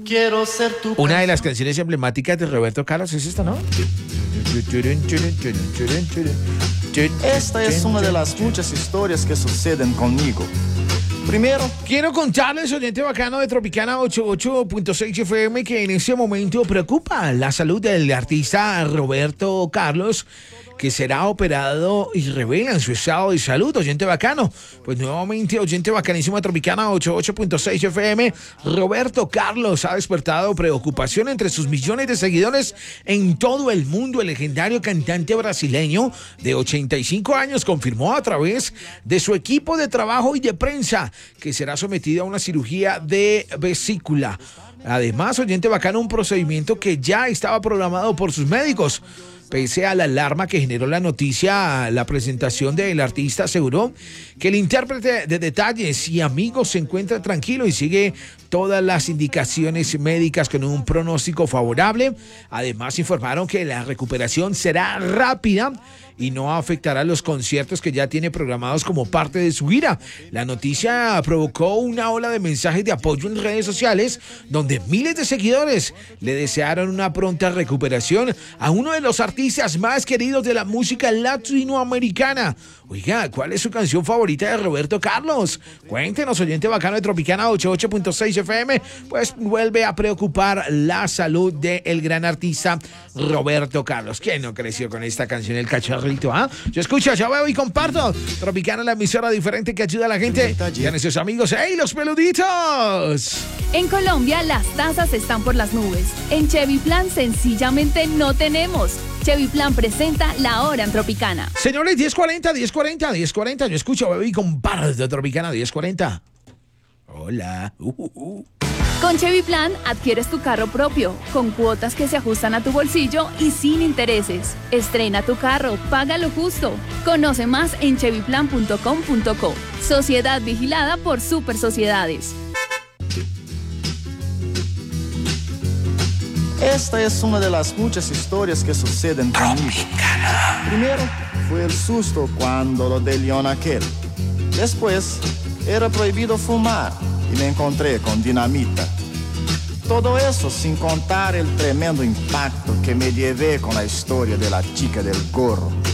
Quiero ser tu Una de las canciones emblemáticas de Roberto Carlos es esta, ¿no? Esta es una de las muchas historias que suceden conmigo. Primero, quiero contarles, oyente bacano de Tropicana 88.6 FM, que en este momento preocupa la salud del artista Roberto Carlos, que será operado y revelan su estado de salud, oyente bacano. Pues nuevamente, oyente bacanísimo de Tropicana 88.6 FM, Roberto Carlos ha despertado preocupación entre sus millones de seguidores en todo el mundo. El legendario cantante brasileño de 85 años confirmó a través de su equipo de trabajo y de prensa que será sometido a una cirugía de vesícula. Además, oyente bacano, un procedimiento que ya estaba programado por sus médicos. Pese a la alarma que generó la noticia, la presentación del artista aseguró que el intérprete de Detalles y Amigos se encuentra tranquilo y sigue todas las indicaciones médicas con un pronóstico favorable. Además, informaron que la recuperación será rápida y no afectará los conciertos que ya tiene programados como parte de su gira. La noticia provocó una ola de mensajes de apoyo en redes sociales, donde miles de seguidores le desearon una pronta recuperación a uno de los artistas más queridos de la música latinoamericana. Oiga, ¿cuál es su canción favorita de Roberto Carlos? Cuéntenos, oyente bacano de Tropicana 88.6 FM. Pues vuelve a preocupar la salud del gran artista Roberto Carlos. ¿Quién no creció con esta canción, el cachorrito? ¿Ah? Yo escucho, yo veo y comparto. Tropicana, la emisora diferente que ayuda a la gente y a nuestros amigos. ¡Hey, los peluditos! En Colombia las tasas están por las nubes. En Chevy Plan sencillamente no tenemos. Chevy Plan presenta La Hora en Tropicana. Señores, 1040. Yo escucho, bebé, y comparto Tropicana 1040. Hola. Con Chevy Plan adquieres tu carro propio, con cuotas que se ajustan a tu bolsillo y sin intereses. Estrena tu carro, paga lo justo. Conoce más en chevyplan.com.co. Sociedad vigilada por Super Sociedades. esta es una de las muchas historias que suceden conmigo. Primero fue el susto cuando lo de León aquel. Después era prohibido fumar y me encontré con dinamita. Todo eso sin contar el tremendo impacto que me llevé con la historia de la chica del gorro.